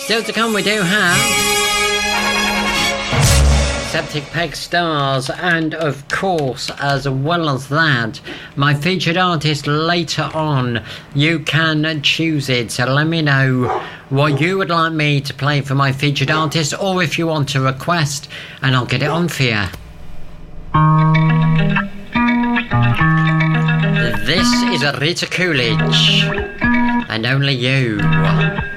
Still to come, we do have Septic Peg Stars, and of course, as well as that, my featured artist later on. You can choose it, so let me know what you would like me to play for my featured artist, or if you want to request, and I'll get it on for you. This is Rita Coolidge, and Only You.